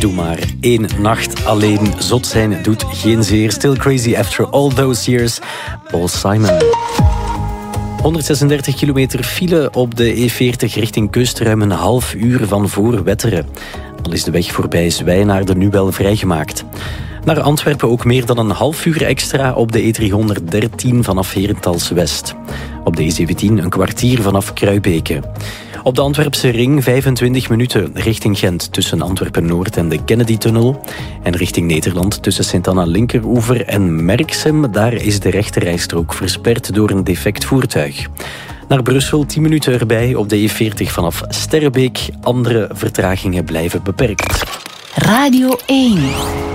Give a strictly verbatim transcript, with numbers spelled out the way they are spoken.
doe maar één nacht alleen. Zot zijn doet geen zeer. Still crazy after all those years. Paul Simon. honderdzesendertig kilometer file op de E veertig richting kust, ruim een half uur van voor Wetteren. Al is de weg voorbij Zwijnaarden nu wel vrijgemaakt. Naar Antwerpen ook meer dan een half uur extra op de E driehonderddertien vanaf Herentals West. Op de E zeventien een kwartier vanaf Kruibeke. Op de Antwerpse ring vijfentwintig minuten richting Gent tussen Antwerpen-Noord en de Kennedy-tunnel. En richting Nederland tussen Sint-Anna-Linkeroever en Merksem. Daar is de rechterrijstrook versperd door een defect voertuig. Naar Brussel tien minuten erbij op de E veertig vanaf Sterrebeek. Andere vertragingen blijven beperkt. Radio één.